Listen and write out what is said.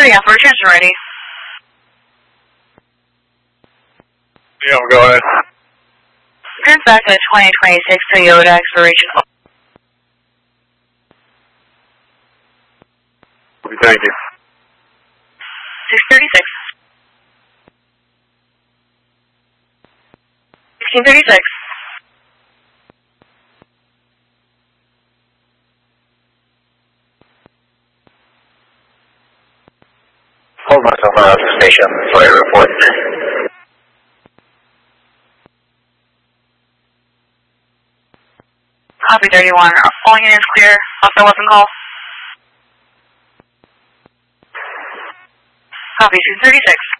30, offer transfer ready. Yeah, go ahead. Turns back to 2026 Toyota expiration. Thank you. 636. 1636. Hold myself out of the station for a report. Copy 31. All units clear. Off the weapon call. Copy 236.